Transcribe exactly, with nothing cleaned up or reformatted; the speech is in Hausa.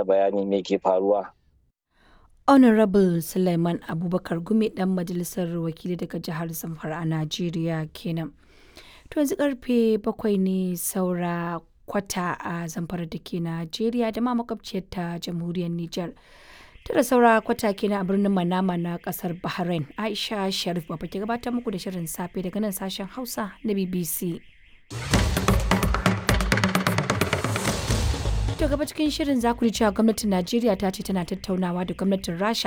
mana bayani me ke faruwa. Honorable Suleiman Abubakar Gumi ɗan majalisar wakili daga jihar Zamfara a Najeriya kenan. To yanzu karfe bakwai ne saura kwata a Zamfara da ke Najeriya da ma makwabciyar ta jamhuriyar Nijar. Tara saura kwata kenan a birnin Manama na kasar Bahrain. Aisha Sharif Baba ke gabatar muku da shirin safe daga nan sashen Hausa na B B C. To gaba cikin shirin za ku ji cewa gwamnatin Najeriya ta ce tana tattaunawa da gwamnatin Rasha